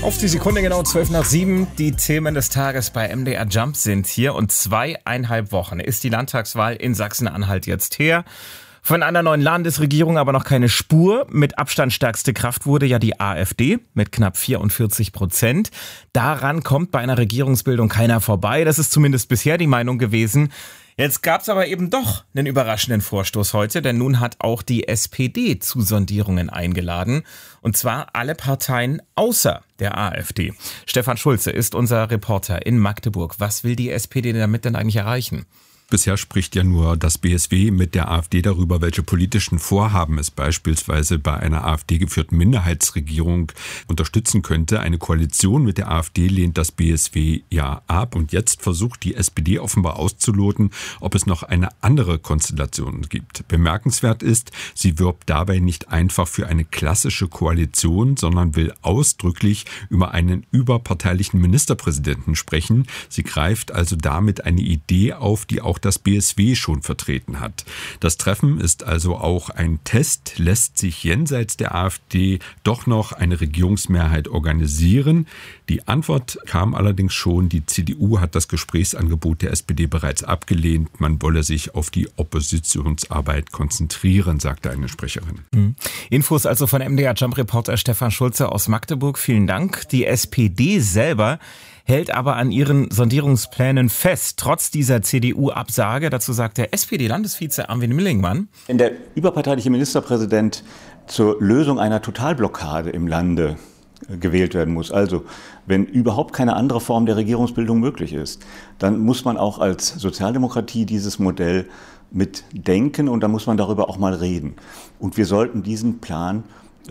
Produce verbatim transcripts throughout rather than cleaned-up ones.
Auf die Sekunde genau zwölf nach sieben. Die Themen des Tages bei M D R Jump sind hier. Und zweieinhalb Wochen ist die Landtagswahl in Sachsen-Anhalt jetzt her. Von einer neuen Landesregierung aber noch keine Spur. Mit Abstand stärkste Kraft wurde ja die AfD mit knapp vierundvierzig Prozent. Daran kommt bei einer Regierungsbildung keiner vorbei. Das ist zumindest bisher die Meinung gewesen. Jetzt gab es aber eben doch einen überraschenden Vorstoß heute, denn nun hat auch die S P D zu Sondierungen eingeladen. Und zwar alle Parteien außer der AfD. Stefan Schulze ist unser Reporter in Magdeburg. Was will die S P D damit denn eigentlich erreichen? Bisher spricht ja nur das B S W mit der AfD darüber, welche politischen Vorhaben es beispielsweise bei einer AfD-geführten Minderheitsregierung unterstützen könnte. Eine Koalition mit der AfD lehnt das B S W ja ab. Und jetzt versucht die S P D offenbar auszuloten, ob es noch eine andere Konstellation gibt. Bemerkenswert ist, sie wirbt dabei nicht einfach für eine klassische Koalition, sondern will ausdrücklich über einen überparteilichen Ministerpräsidenten sprechen. Sie greift also damit eine Idee auf, die auch das B S W schon vertreten hat. Das Treffen ist also auch ein Test. Lässt sich jenseits der AfD doch noch eine Regierungsmehrheit organisieren? Die Antwort kam allerdings schon. Die C D U hat das Gesprächsangebot der S P D bereits abgelehnt. Man wolle sich auf die Oppositionsarbeit konzentrieren, sagte eine Sprecherin. Mhm. Infos also von M D R Jump-Reporter Stefan Schulze aus Magdeburg. Vielen Dank. Die S P D selber hält aber an ihren Sondierungsplänen fest, trotz dieser C D U-Absage. Dazu sagt der S P D-Landesvize Armin Millingmann: Wenn der überparteiliche Ministerpräsident zur Lösung einer Totalblockade im Lande gewählt werden muss, also wenn überhaupt keine andere Form der Regierungsbildung möglich ist, dann muss man auch als Sozialdemokratie dieses Modell mitdenken und dann muss man darüber auch mal reden. Und wir sollten diesen Plan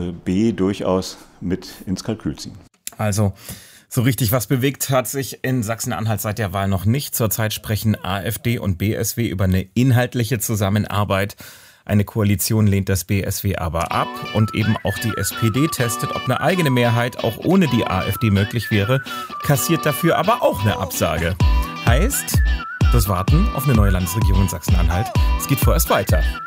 B durchaus mit ins Kalkül ziehen. Also so richtig was bewegt hat sich in Sachsen-Anhalt seit der Wahl noch nicht. Zurzeit sprechen AfD und B S W über eine inhaltliche Zusammenarbeit. Eine Koalition lehnt das B S W aber ab und eben auch die S P D testet, ob eine eigene Mehrheit auch ohne die AfD möglich wäre, kassiert dafür aber auch eine Absage. Heißt, das Warten auf eine neue Landesregierung in Sachsen-Anhalt, es geht vorerst weiter.